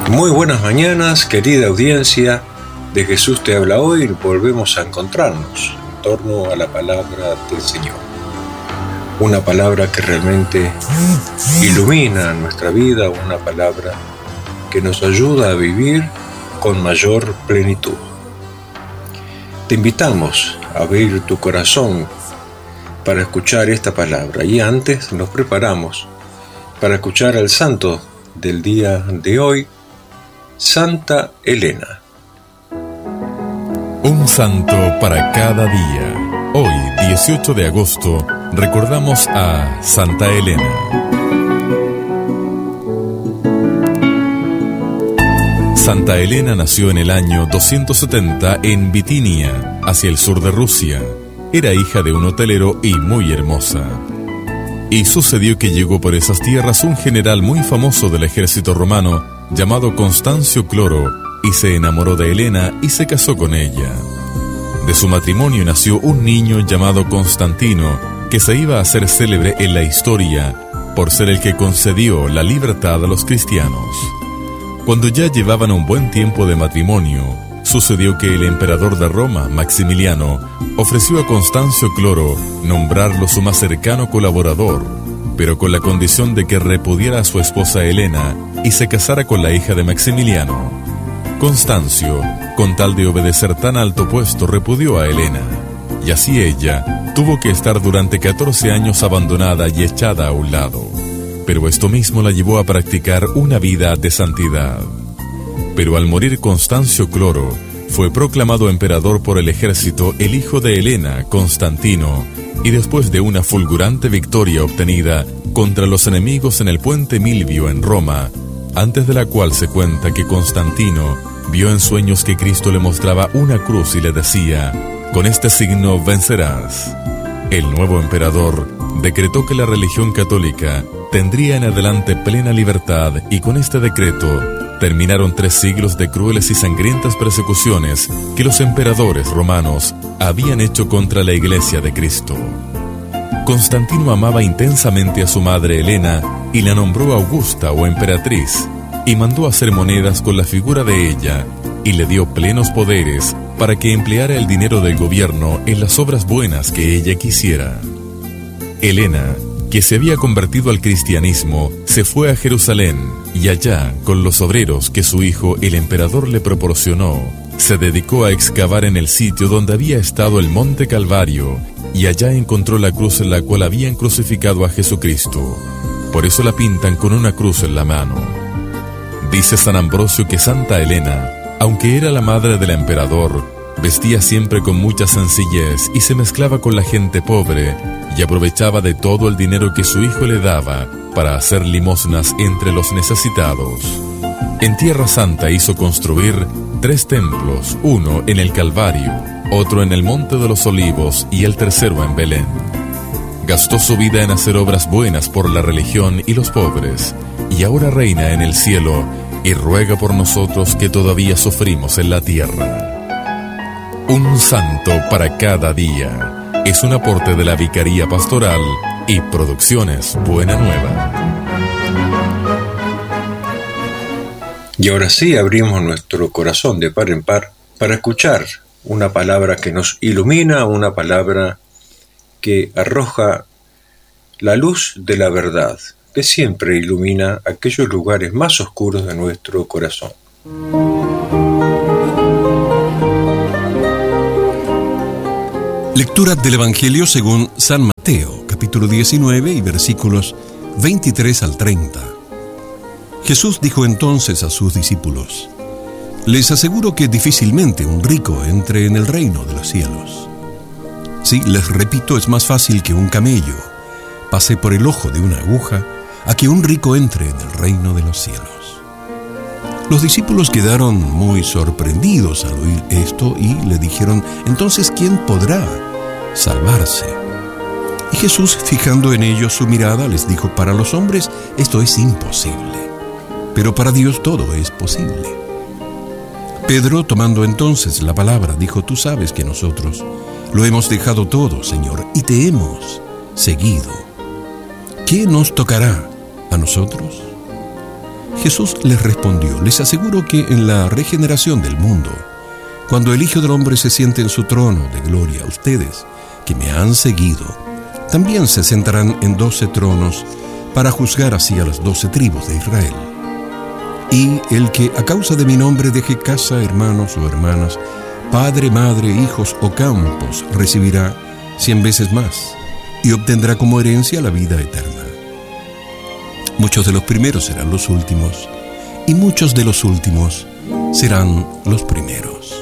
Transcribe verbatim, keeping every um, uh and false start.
Muy buenas mañanas, querida audiencia de Jesús te habla hoy. Volvemos a encontrarnos en torno a la palabra del Señor. Una palabra que realmente ilumina nuestra vida, una palabra que nos ayuda a vivir con mayor plenitud. Te invitamos a abrir tu corazón para escuchar esta palabra y antes nos preparamos para escuchar al santo del día de hoy, Santa Elena. Un santo para cada día. Hoy, dieciocho de agosto, recordamos a Santa Elena. Santa Elena nació en el año doscientos setenta en Bitinia, hacia el sur de Rusia. Era hija de un hotelero y muy hermosa. Y sucedió que llegó por esas tierras un general muy famoso del ejército romano llamado Constancio Cloro, y se enamoró de Elena y se casó con ella. De su matrimonio nació un niño llamado Constantino, que se iba a hacer célebre en la historia por ser el que concedió la libertad a los cristianos. Cuando ya llevaban un buen tiempo de matrimonio, sucedió que el emperador de Roma, Maximiliano, ofreció a Constancio Cloro nombrarlo su más cercano colaborador, pero con la condición de que repudiara a su esposa Elena y se casara con la hija de Maximiliano. Constancio, con tal de obedecer tan alto puesto, repudió a Elena, y así ella tuvo que estar durante catorce años abandonada y echada a un lado. Pero esto mismo la llevó a practicar una vida de santidad. Pero al morir Constancio Cloro, fue proclamado emperador por el ejército el hijo de Elena, Constantino, y después de una fulgurante victoria obtenida contra los enemigos en el puente Milvio en Roma, antes de la cual se cuenta que Constantino vio en sueños que Cristo le mostraba una cruz y le decía: con este signo vencerás. El nuevo emperador decretó que la religión católica tendría en adelante plena libertad, y con este decreto terminaron tres siglos de crueles y sangrientas persecuciones que los emperadores romanos habían hecho contra la Iglesia de Cristo. Constantino amaba intensamente a su madre Elena y la nombró Augusta o emperatriz, y mandó hacer monedas con la figura de ella, y le dio plenos poderes para que empleara el dinero del gobierno en las obras buenas que ella quisiera. Elena, que se había convertido al cristianismo, se fue a Jerusalén, y allá, con los obreros que su hijo el emperador le proporcionó, se dedicó a excavar en el sitio donde había estado el monte Calvario, y allá encontró la cruz en la cual habían crucificado a Jesucristo. Por eso la pintan con una cruz en la mano. Dice San Ambrosio que Santa Elena, aunque era la madre del emperador, vestía siempre con mucha sencillez y se mezclaba con la gente pobre, y aprovechaba de todo el dinero que su hijo le daba para hacer limosnas entre los necesitados. En Tierra Santa hizo construir tres templos, uno en el Calvario, otro en el Monte de los Olivos y el tercero en Belén. Gastó su vida en hacer obras buenas por la religión y los pobres, y ahora reina en el cielo y ruega por nosotros que todavía sufrimos en la tierra. Un santo para cada día. Es un aporte de la Vicaría Pastoral y Producciones Buena Nueva. Y ahora sí abrimos nuestro corazón de par en par para escuchar una palabra que nos ilumina, una palabra que arroja la luz de la verdad, que siempre ilumina aquellos lugares más oscuros de nuestro corazón. Lectura del Evangelio según San Mateo, capítulo diecinueve y versículos veintitrés al treinta. Jesús dijo entonces a sus discípulos: les aseguro que difícilmente un rico entre en el reino de los cielos. Sí, les repito, es más fácil que un camello pase por el ojo de una aguja a que un rico entre en el reino de los cielos. Los discípulos quedaron muy sorprendidos al oír esto y le dijeron: entonces, ¿quién podrá salvarse? Y Jesús, fijando en ellos su mirada, les dijo: para los hombres esto es imposible, pero para Dios todo es posible. Pedro, tomando entonces la palabra, dijo: tú sabes que nosotros lo hemos dejado todo, Señor, y te hemos seguido. ¿Qué nos tocará a nosotros? Jesús les respondió: les aseguro que en la regeneración del mundo, cuando el Hijo del Hombre se siente en su trono de gloria, ustedes, que me han seguido, también se sentarán en doce tronos para juzgar así a las doce tribus de Israel. Y el que a causa de mi nombre deje casa, hermanos o hermanas, padre, madre, hijos o campos, recibirá cien veces más y obtendrá como herencia la vida eterna. Muchos de los primeros serán los últimos, y muchos de los últimos serán los primeros.